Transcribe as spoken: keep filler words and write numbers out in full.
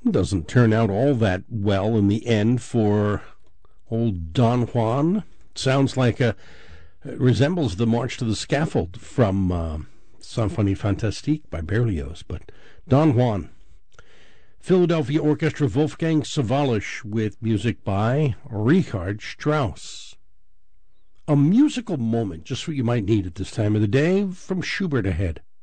Doesn't turn out all that well in the end for old Don Juan. Sounds like a, it resembles the March to the Scaffold from uh, Symphonie Fantastique by Berlioz, but Don Juan. Philadelphia Orchestra, Wolfgang Sawallisch with music by Richard Strauss. A musical moment, just what you might need at this time of the day, from Schubert ahead.